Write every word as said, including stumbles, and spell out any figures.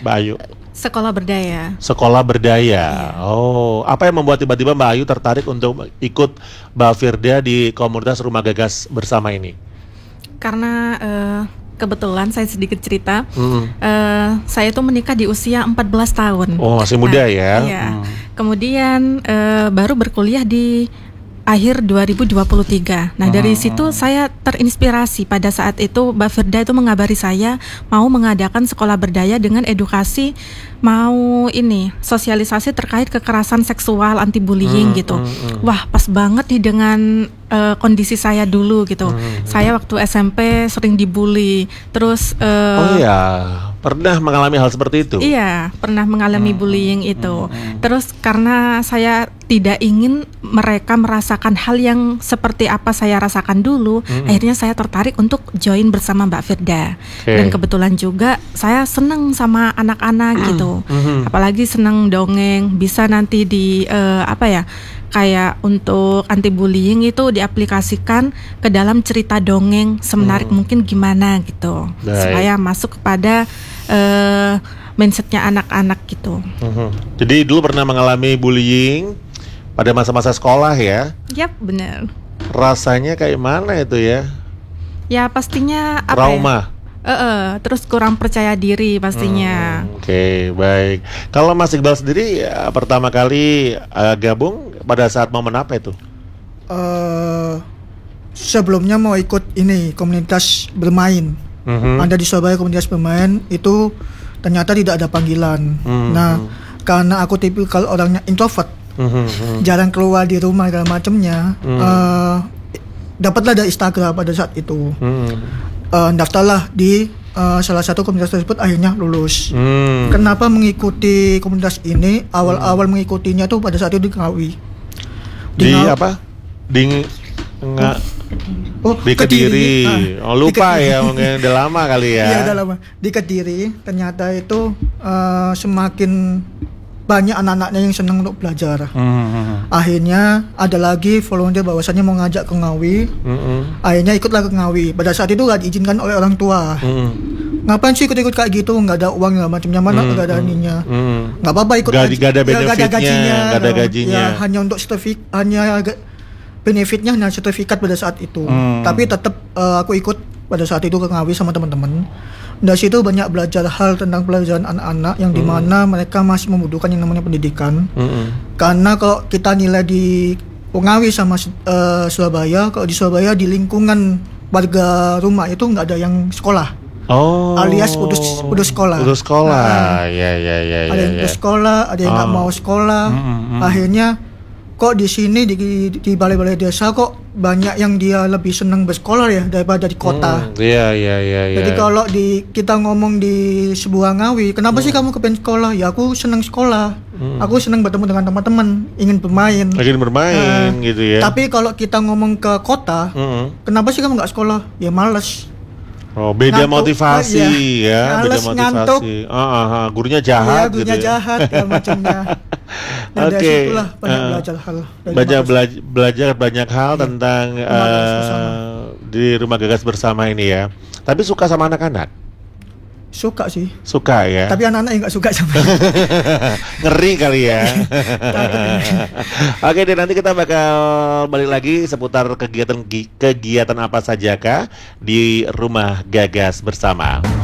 Mbak Ayu? Sekolah berdaya. Sekolah berdaya. Iya. Oh, apa yang membuat tiba-tiba Mbak Ayu tertarik untuk ikut Mbak Firda di komunitas Rumah Gagas Bersama ini? Karena uh, kebetulan saya sedikit cerita, Hmm. uh, saya itu menikah di usia empat belas tahun. Oh, masih muda Nah, ya? Iya. Hmm. Kemudian uh, baru berkuliah di akhir dua ribu dua puluh tiga. Nah, dari situ saya terinspirasi. Pada saat itu Mbak Firda itu mengabari saya mau mengadakan sekolah berdaya dengan edukasi, mau ini sosialisasi terkait kekerasan seksual, anti bullying Hmm, gitu. hmm, hmm. Wah, pas banget nih dengan uh, kondisi saya dulu gitu. Hmm. Saya waktu S M P sering dibully. Terus uh, Oh iya, pernah mengalami hal seperti itu? Iya, pernah mengalami bullying itu. Terus karena saya tidak ingin mereka merasakan hal yang seperti apa saya rasakan dulu, akhirnya saya tertarik untuk join bersama Mbak Firda. Oke. Dan kebetulan juga saya senang sama anak-anak gitu. Mhm. Apalagi senang dongeng, bisa nanti di eh, apa ya? Kayak untuk anti bullying itu diaplikasikan ke dalam cerita dongeng semenarik mungkin gimana gitu. Baik. Supaya masuk kepada uh, mindsetnya anak-anak gitu. Mhm. Jadi dulu pernah mengalami bullying pada masa-masa sekolah ya? Yap, benar. Rasanya kayak mana itu ya? Ya pastinya apa Trauma. ya? Eh, eh, terus kurang percaya diri pastinya. Hmm, Oke, baik. Kalau Mas Iqbal sendiri ya, pertama kali uh, gabung pada saat momen apa itu? Eh, sebelumnya mau ikut ini komunitas bermain. Mhm. Ada di Surabaya komunitas bermain itu ternyata tidak ada panggilan. Hmm. Nah, karena aku tipikal orangnya introvert, Mhm, mhm. jarang keluar di rumah dan macamnya, Hmm. eh, dapatlah dari Instagram pada saat itu. Hmm. Eh, daftarlah di eh, salah satu komunitas tersebut, akhirnya lulus. Hmm. Kenapa mengikuti komunitas ini? Awal-awal mengikutinya tuh pada saat itu di Ngawi. Di Ngawi- apa? Di nggak Oh, di Kediri. Ah, Oh, di lupa Kediri. ya, mungkin udah lama kali ya. Iya, udah lama. Di Kediri ternyata itu eh, semakin banyak anak-anaknya yang senang untuk belajar. Hmm. Akhirnya ada lagi volunteer bahwasannya mau ngajak ke Ngawi. Hmm. Akhirnya ikutlah ke Ngawi. Pada saat itu gak diizinkan oleh orang tua. Hmm. Ngapain sih ikut-ikut kayak gitu? Nggak ada uang nggak macamnya, mana nggak ada ininya. Hmm. Nggak apa-apa ikut Nggak aja. di- nggak ada Ya, nggak benefitnya, gajinya, nggak ada ya, gajinya. ya, hanya untuk sertifik, hanya ga- benefitnya hanya sertifikat pada saat itu. Hmm. Tapi tetap eh, aku ikut pada saat itu ke Ngawi sama teman-teman. Dari situ banyak belajar hal tentang pelajaran anak-anak yang dimana mereka masih membutuhkan yang namanya pendidikan. Hmm. Karena kalau kita nilai di Ngawi sama eh, Surabaya, kalau di Surabaya di lingkungan warga rumah itu nggak ada yang sekolah. Oh. Alias putus putus sekolah. Putus sekolah. Nah, Ya, ya, ya, ada ya, yang ya. putus sekolah, ada yang nggak Oh. mau sekolah. Mm, mm, mm. Akhirnya kok di sini di di balai-balai desa kok banyak yang dia lebih senang bersekolah ya daripada di kota. Hmm, Iya, iya, iya, iya. Jadi kalau di kita ngomong di sebuah Ngawi, kenapa sih kamu kepengen sekolah? Ya aku senang sekolah. Hmm. Aku senang bertemu dengan teman-teman, ingin bermain. lagi bermain Nah, gitu ya. Tapi kalau kita ngomong ke kota, Mm-mm. kenapa sih kamu nggak sekolah? Ya males. Oh, beda Ngantuk. motivasi Oh, ya, iya. beda Males, motivasi. ngantuk. Ah, ah, ah, gurunya Ya, jahat gitu gurunya ya. jahat ya macamnya. Nah, dari Oke. situlah banyak eh, belajar hal. dari Banyak Makassar. belajar, belajar banyak hal tentang Rumah Gagas eh, Bersama. di Rumah Gagas Bersama ini ya. Tapi suka sama anak-anak? Suka sih. Suka ya. Tapi anak-anak yang nggak suka sama. Ngeri kali ya. Oke deh, nanti kita bakal balik lagi seputar kegiatan kegiatan apa sajakah di Rumah Gagas Bersama.